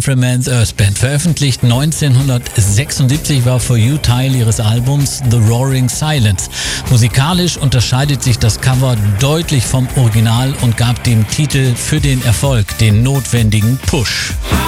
Humphrey Man's Earth Band. Veröffentlicht 1976 war For You Teil ihres Albums The Roaring Silence. Musikalisch unterscheidet sich das Cover deutlich vom Original und gab dem Titel für den Erfolg den notwendigen Push.